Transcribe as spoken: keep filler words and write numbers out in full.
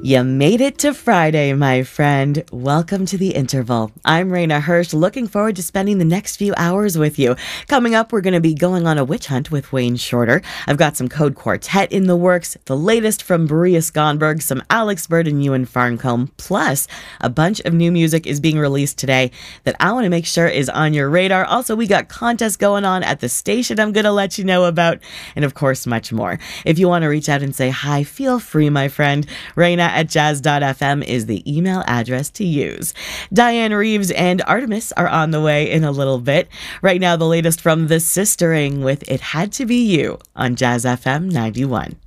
You made it to Friday, my friend. Welcome to the interval. I'm Raina Hirsch, looking forward to spending the next few hours with you. Coming up, we're going to be going on a witch hunt with Wayne Shorter. I've got some Code Quartet in the works, the latest from Berea Skonberg, some Alex Bird and Ewan Farncombe, plus a bunch of new music is being released today that I want to make sure is on your radar. Also, we got contests going on at the station I'm going to let you know about, and of course, much more. If you want to reach out and say hi, feel free, my friend. Raina at jazz dot f m is the email address to use. Diane Reeves and Artemis are on the way in a little bit. Right now, the latest from The Sistering with It Had to Be You on Jazz F M ninety-one.